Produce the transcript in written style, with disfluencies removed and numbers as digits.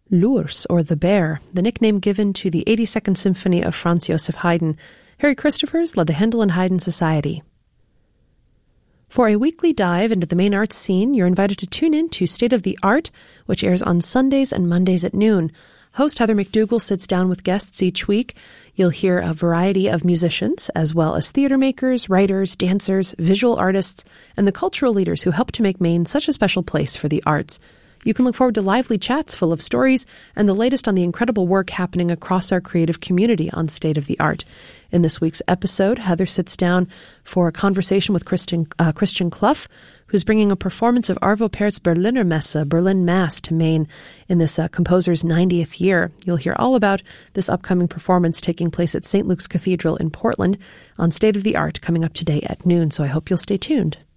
L'Ours, or the Bear, the nickname given to the 82nd Symphony of Franz Joseph Haydn. Harry Christophers led the Handel and Haydn Society. For a weekly dive into the main arts scene, you're invited to tune in to State of the Art, which airs on Sundays and Mondays at noon. Host Heather McDougall sits down with guests each week. You'll hear a variety of musicians, as well as theater makers, writers, dancers, visual artists, and the cultural leaders who help to make Maine such a special place for the arts. You can look forward to lively chats full of stories and the latest on the incredible work happening across our creative community on State of the Art. In this week's episode, Heather sits down for a conversation with Christian Clough, who's bringing a performance of Arvo Pärt's Berliner Messe, Berlin Mass, to Maine in this composer's 90th year. You'll hear all about this upcoming performance taking place at St. Luke's Cathedral in Portland on State of the Art coming up today at noon, so I hope you'll stay tuned.